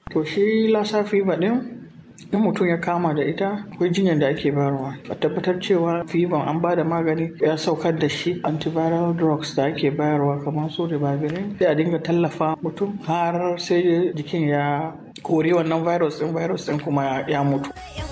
To shi Lassa fever ɗin in mutum ya kama da ita akwai jinyar da ake bayarwa a tabbatar cewa fever an ba da magani ya saukar da shi. Antiviral drugs da ake bayarwa kamar su ribavirin sai a dinga tallafa mutum har sai jikin ya kori wannan virus ɗin kuma ya mutu.